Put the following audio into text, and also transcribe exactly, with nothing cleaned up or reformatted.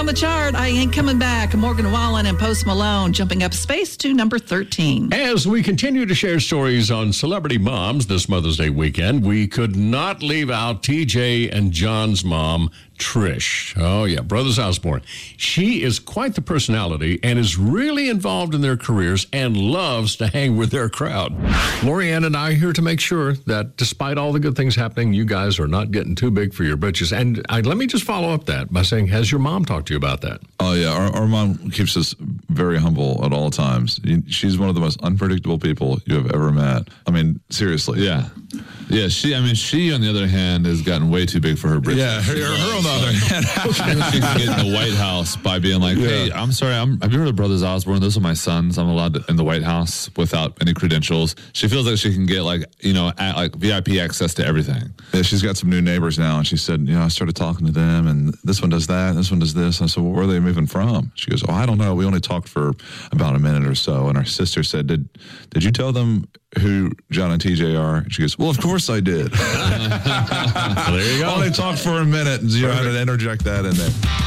on the chart, I Ain't Coming Back. Morgan Wallen and Post Malone jumping up space to number thirteen. As we continue to share stories on celebrity moms this Mother's Day weekend, we could not leave out T J and John's mom, Trish. Oh, yeah, Brothers Osborne. She is quite the personality and is really involved in their careers and loves to hang with their crowd. Lorianne and I are here to make sure that despite all the good things happening, you guys are not getting too big for your britches. And I, let me just follow up that by saying, has your mom talked to you about that? Oh, yeah. Our, our mom keeps us very humble at all times. She's one of the most unpredictable people you have ever met. I mean, seriously. Yeah. Yeah, she, I mean, she, on the other hand, has gotten way too big for her britches. Yeah, her, her on the other hand. She can get in the White House by being like, hey, yeah. I'm sorry, I'm, have you heard of Brothers Osborne? Those are my sons. I'm allowed to, in the White House without any credentials. She feels like she can get, like, you know, at, like V I P access to everything. Yeah, she's got some new neighbors now, and she said, you know, I started talking to them, and this one does that, and this one does this. And I said, well, where are they moving from? She goes, oh, I don't know. We only talked for about a minute or so. And our sister said, did, did you tell them who John and T J are? She goes, well, of course I did. Well, there you go. Only talked for a minute, and you know, I had to interject that in there.